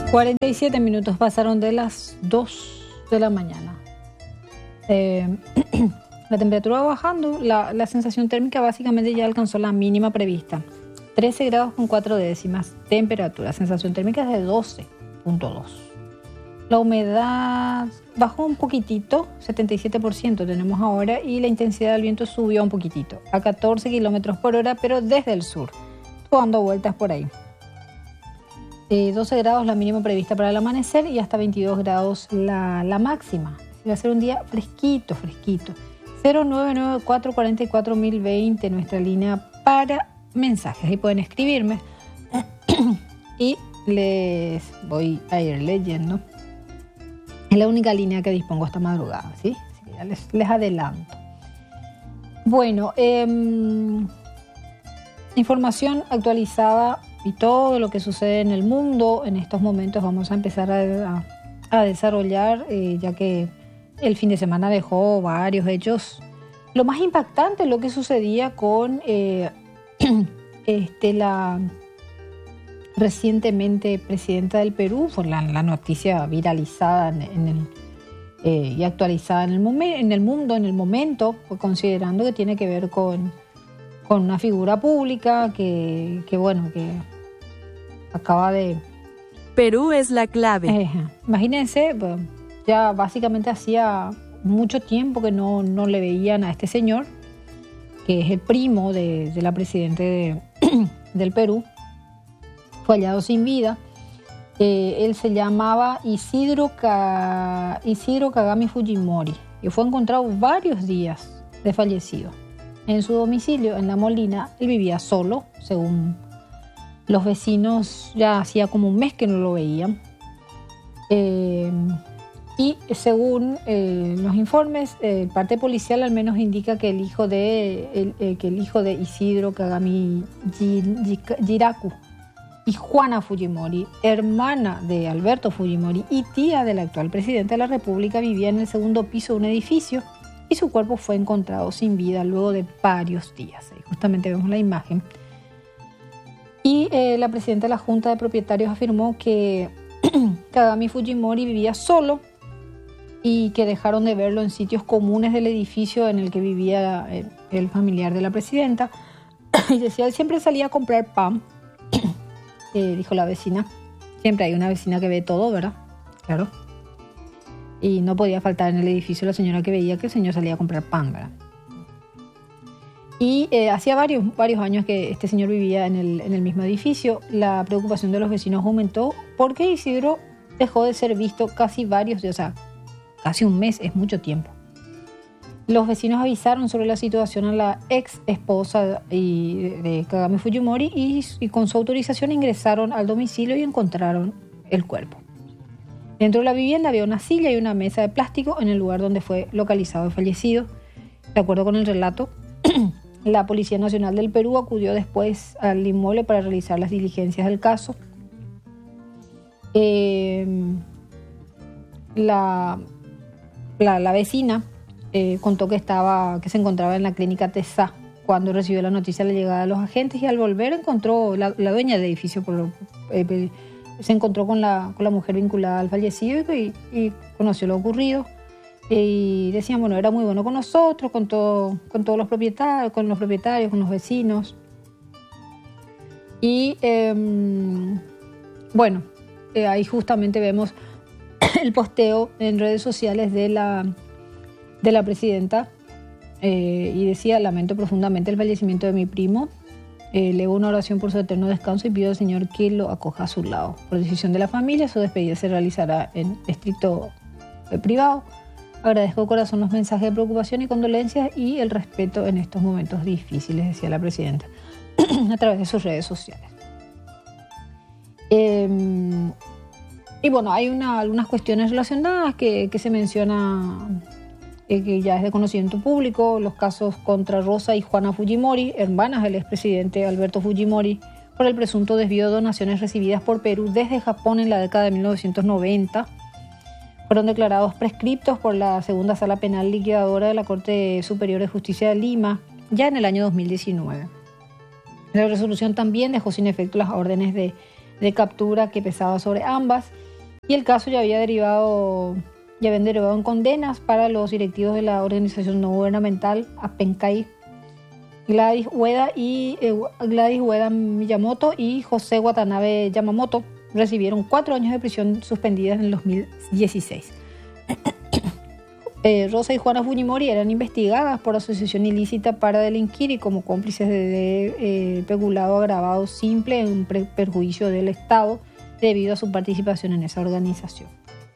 47 minutos pasaron de las 2 de la mañana. La temperatura va bajando, la sensación térmica básicamente ya alcanzó la mínima prevista. 13 grados con 4 décimas. Temperatura, sensación térmica es de 12.2. La humedad bajó un poquitito, 77% tenemos ahora, y la intensidad del viento subió un poquitito, a 14 kilómetros por hora, pero desde el sur, dando vueltas por ahí. 12 grados la mínima prevista para el amanecer y hasta 22 grados la máxima. Va a ser un día fresquito. 0994 44 1020, nuestra línea para mensajes. Ahí pueden escribirme y les voy a ir leyendo. Es la única línea que dispongo esta madrugada, ¿sí? Así que ya les adelanto. Bueno, información actualizada y todo lo que sucede en el mundo en estos momentos vamos a empezar a desarrollar, ya que el fin de semana dejó varios hechos. Lo más impactante es lo que sucedía con la recientemente presidenta del Perú, fue la noticia viralizada y actualizada en el mundo, en el momento, considerando que tiene que ver con una figura pública que acaba de... Perú es la clave. Imagínense, ya básicamente hacía mucho tiempo que no le veían a este señor, que es el primo de la presidenta del Perú. Fue hallado sin vida. Él se llamaba Isidro Kagami Fujimori y fue encontrado varios días de fallecido. En su domicilio, en La Molina, él vivía solo, según los vecinos, ya hacía como un mes que no lo veían. Y según los informes, parte policial al menos indica que el hijo de Isidro Kagami Jiraku y Juana Fujimori, hermana de Alberto Fujimori y tía del actual presidente de la República, vivía en el segundo piso de un edificio y su cuerpo fue encontrado sin vida luego de varios días. Ahí justamente vemos la imagen. Y la presidenta de la Junta de Propietarios afirmó que Kagami Fujimori vivía solo y que dejaron de verlo en sitios comunes del edificio en el que vivía el familiar de la presidenta. Y decía, él siempre salía a comprar pan, dijo la vecina. Siempre hay una vecina que ve todo, ¿verdad? Claro. Y no podía faltar en el edificio la señora que veía que el señor salía a comprar pan, ¿verdad? Y hacía varios años que este señor vivía en el mismo edificio. La preocupación de los vecinos aumentó porque Isidro dejó de ser visto casi varios días, o sea, casi un mes, es mucho tiempo. Los vecinos avisaron sobre la situación a la ex esposa de Kagami Fujimori y con su autorización ingresaron al domicilio y encontraron el cuerpo. Dentro de la vivienda había una silla y una mesa de plástico en el lugar donde fue localizado el fallecido. De acuerdo con el relato, la Policía Nacional del Perú acudió después al inmueble para realizar las diligencias del caso. La vecina contó que se encontraba en la clínica TESA cuando recibió la noticia de la llegada de los agentes y al volver encontró la dueña del edificio se encontró con la mujer vinculada al fallecido y conoció lo ocurrido. Y decían, bueno, era muy bueno con nosotros, con todos los propietarios, con los vecinos. Y ahí justamente vemos el posteo en redes sociales de la presidenta y decía, lamento profundamente el fallecimiento de mi primo. Elevo una oración por su eterno descanso y pido al Señor que lo acoja a su lado. Por decisión de la familia, su despedida se realizará en estricto privado. Agradezco de corazón los mensajes de preocupación y condolencias y el respeto en estos momentos difíciles, decía la presidenta a través de sus redes sociales. Y bueno, hay algunas cuestiones relacionadas que se menciona, que ya es de conocimiento público, los casos contra Rosa y Juana Fujimori, hermanas del expresidente Alberto Fujimori, por el presunto desvío de donaciones recibidas por Perú desde Japón en la década de 1990. Fueron declarados prescriptos por la Segunda Sala Penal Liquidadora de la Corte Superior de Justicia de Lima, ya en el año 2019. La resolución también dejó sin efecto las órdenes de de captura que pesaba sobre ambas, y el caso ya habían derivado en condenas para los directivos de la organización no gubernamental Apencay, Gladys Ueda Miyamoto y José Watanabe Yamamoto. Recibieron 4 años de prisión suspendidas en el 2016. Rosa y Juana Fujimori eran investigadas por asociación ilícita para delinquir y como cómplices de peculado agravado simple en perjuicio del Estado debido a su participación en esa organización.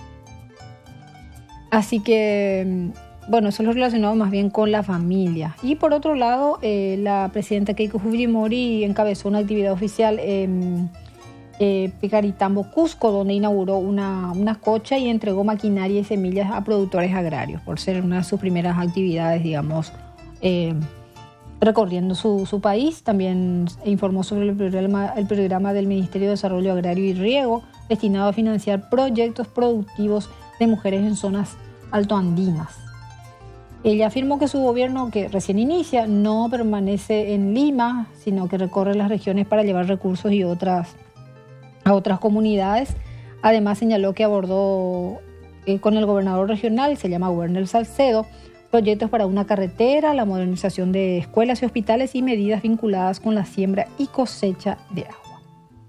Así que, bueno, eso es lo relacionado más bien con la familia. Y por otro lado, la presidenta Keiko Fujimori encabezó una actividad oficial en Pecaritambo, Cusco, donde inauguró una cocha y entregó maquinaria y semillas a productores agrarios, por ser una de sus primeras actividades, digamos, recorriendo su país. También informó sobre el programa del Ministerio de Desarrollo Agrario y Riego, destinado a financiar proyectos productivos de mujeres en zonas altoandinas. Ella afirmó que su gobierno, que recién inicia, no permanece en Lima, sino que recorre las regiones para llevar recursos y a otras comunidades. Además señaló que abordó con el gobernador regional, se llama Werner Salcedo, proyectos para una carretera, la modernización de escuelas y hospitales y medidas vinculadas con la siembra y cosecha de agua.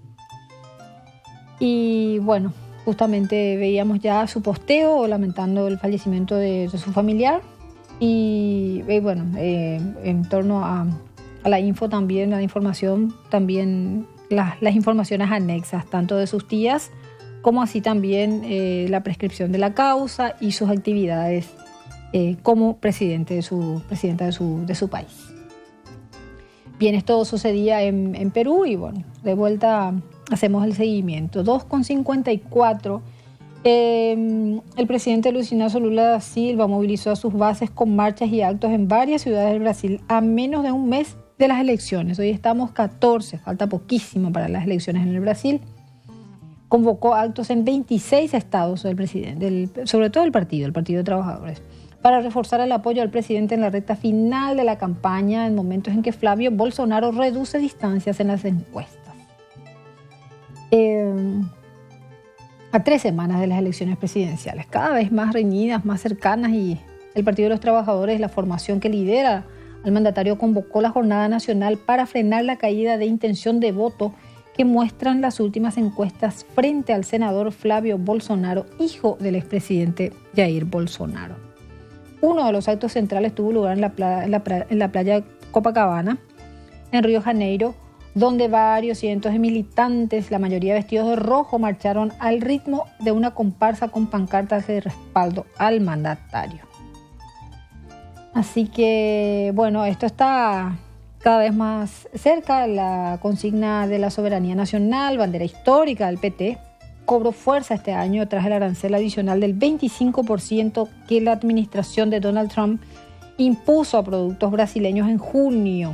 Y bueno, justamente veíamos ya su posteo lamentando el fallecimiento de su familiar. Y bueno, en torno a la info también, a la información, también las informaciones anexas, tanto de sus tías como así también la prescripción de la causa y sus actividades como presidenta de su país. Bien, esto sucedía en Perú y bueno, de vuelta hacemos el seguimiento. 2:54. El presidente Luiz Inácio Lula da Silva movilizó a sus bases con marchas y actos en varias ciudades del Brasil a menos de un mes de las elecciones. Hoy estamos 14, falta poquísimo para las elecciones en el Brasil. Convocó actos en 26 estados del presidente, sobre todo el Partido de Trabajadores, para reforzar el apoyo al presidente en la recta final de la campaña, en momentos en que Flavio Bolsonaro reduce distancias en las encuestas. A 3 semanas de las elecciones presidenciales, cada vez más reñidas, más cercanas, y el Partido de los Trabajadores, la formación que lidera al mandatario, convocó la jornada nacional para frenar la caída de intención de voto que muestran las últimas encuestas frente al senador Flavio Bolsonaro, hijo del expresidente Jair Bolsonaro. Uno de los actos centrales tuvo lugar en la playa Copacabana, en Río de Janeiro, donde varios cientos de militantes, la mayoría vestidos de rojo, marcharon al ritmo de una comparsa con pancartas de respaldo al mandatario. Así que, bueno, esto está cada vez más cerca. La consigna de la soberanía nacional, bandera histórica del PT, cobró fuerza este año tras el arancel adicional del 25% que la administración de Donald Trump impuso a productos brasileños en julio.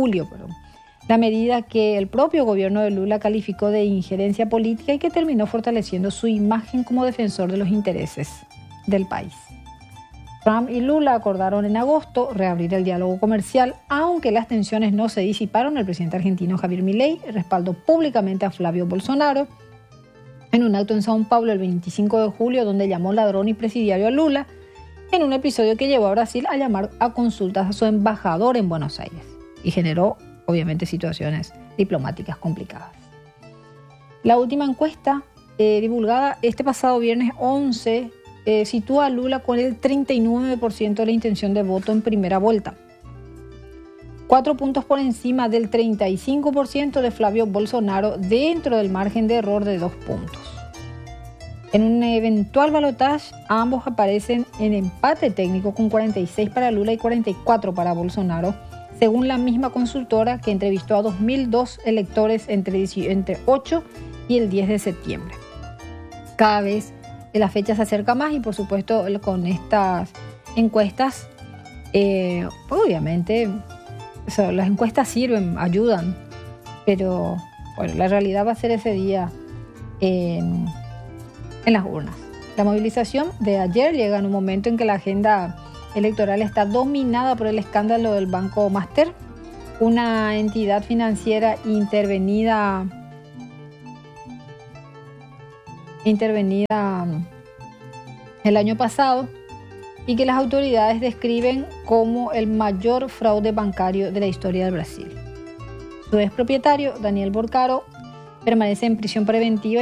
La medida que el propio gobierno de Lula calificó de injerencia política y que terminó fortaleciendo su imagen como defensor de los intereses del país. Trump y Lula acordaron en agosto reabrir el diálogo comercial, aunque las tensiones no se disiparon. El presidente argentino Javier Milei respaldó públicamente a Flavio Bolsonaro en un acto en São Paulo el 25 de julio, donde llamó ladrón y presidiario a Lula, en un episodio que llevó a Brasil a llamar a consultas a su embajador en Buenos Aires y generó, obviamente, situaciones diplomáticas complicadas. La última encuesta divulgada este pasado viernes 11 sitúa a Lula con el 39% de la intención de voto en primera vuelta, 4 puntos por encima del 35% de Flavio Bolsonaro, dentro del margen de error de 2 puntos. En un eventual balotaje, ambos aparecen en empate técnico con 46 para Lula y 44 para Bolsonaro, según la misma consultora que entrevistó a 2.002 electores entre 8 y el 10 de septiembre. Cada vez la fecha se acerca más y, por supuesto, con estas encuestas, obviamente, las encuestas sirven, ayudan, pero bueno, la realidad va a ser ese día en las urnas. La movilización de ayer llega en un momento en que la agenda electoral está dominada por el escándalo del Banco Master, una entidad financiera intervenida intervenida el año pasado y que las autoridades describen como el mayor fraude bancario de la historia del Brasil. Su expropietario, Daniel Borcaro, permanece en prisión preventiva